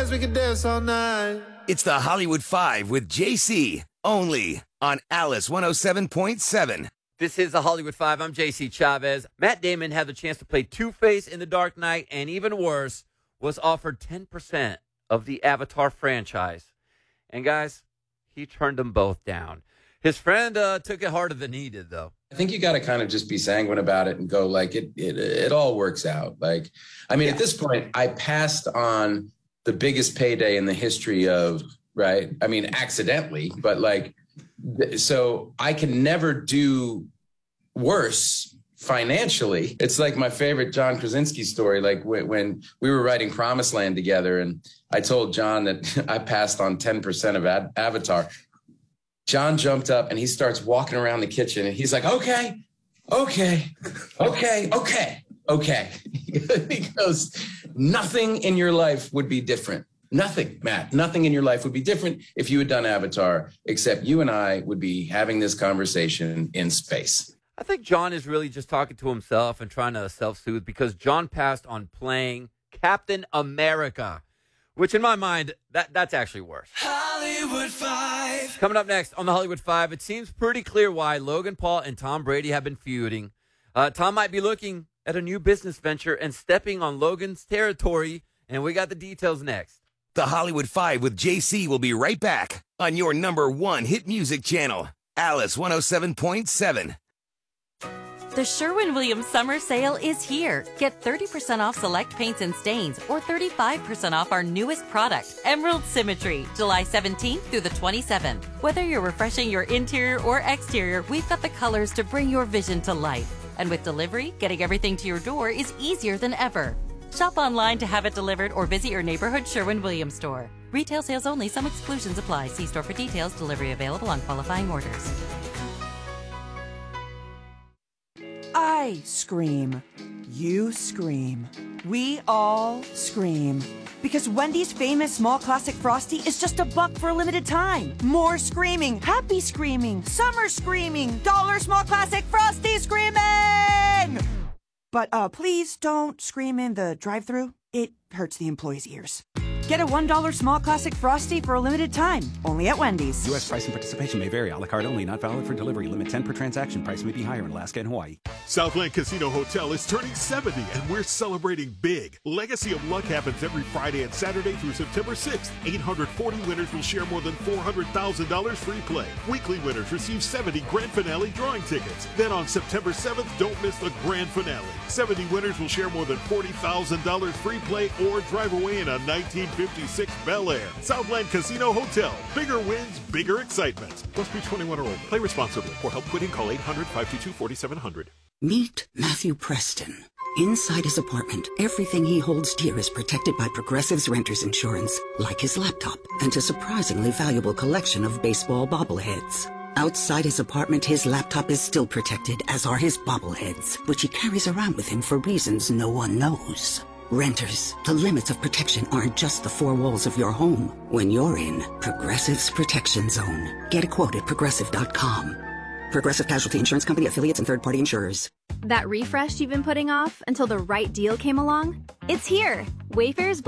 dance, we can dance all night. It's the Hollywood Five with JC, only on Alice 107.7. This is the Hollywood Five. I'm JC Chavez. Matt Damon had the chance to play Two-Face in The Dark Knight, and even worse, was offered 10% of the Avatar franchise. And guys, he turned them both down. His friend took it harder than he did, though. I think you got to kind of just be sanguine about it and go like it all works out. Like, I mean, at this point, I passed on the biggest payday in the history of, right? I mean, accidentally, but like, so I can never do worse financially. It's like my favorite John Krasinski story. Like when we were writing Promised Land together and I told John that I passed on 10% of Avatar. John jumped up and he starts walking around the kitchen and he's like, okay. He goes, nothing in your life would be different. Nothing, Matt, nothing in your life would be different if you had done Avatar, except you and I would be having this conversation in space. I think John is really just talking to himself and trying to self-soothe because John passed on playing Captain America, which in my mind, that's actually worse. Hollywood Five. Coming up next on the Hollywood Five, it seems pretty clear why Logan Paul and Tom Brady have been feuding. Tom might be looking at a new business venture and stepping on Logan's territory, and we got the details next. The Hollywood Five with JC will be right back on your number one hit music channel, Alice 107.7. The Sherwin-Williams Summer Sale is here. Get 30% off select paints and stains or 35% off our newest product, Emerald Symmetry, July 17th through the 27th. Whether you're refreshing your interior or exterior, we've got the colors to bring your vision to life. And with delivery, getting everything to your door is easier than ever. Shop online to have it delivered or visit your neighborhood Sherwin-Williams store. Retail sales only. Some exclusions apply. See store for details. Delivery available on qualifying orders. I scream. You scream. We all scream. Because Wendy's famous small classic Frosty is just $1 for a limited time. More screaming, happy screaming, summer screaming, dollar small classic Frosty screaming! But please don't scream in the drive-thru. It hurts the employees' ears. Get a $1 small classic Frosty for a limited time, only at Wendy's. U.S. price and participation may vary. A la carte only. Not valid for delivery. Limit 10 per transaction. Price may be higher in Alaska and Hawaii. Southland Casino Hotel is turning 70, and we're celebrating big. Legacy of Luck happens every Friday and Saturday through September 6th. 840 winners will share more than $400,000 free play. Weekly winners receive 70 grand finale drawing tickets. Then on September 7th, don't miss the grand finale. 70 winners will share more than $40,000 free play or drive away in a 1956 Bel Air. Southland Casino Hotel. Bigger wins, bigger excitement. Must be 21 or older. Play responsibly. For help quitting, call 800-522-4700. Meet Matthew Preston. Inside his apartment, everything he holds dear is protected by Progressive's Renters Insurance, like his laptop and a surprisingly valuable collection of baseball bobbleheads. Outside his apartment, his laptop is still protected, as are his bobbleheads, which he carries around with him for reasons no one knows. Renters, the limits of protection aren't just the four walls of your home. When you're in Progressive's Protection Zone. Get a quote at Progressive.com. Progressive Casualty Insurance Company, affiliates, and third-party insurers. That refresh you've been putting off until the right deal came along? It's here. Wayfair's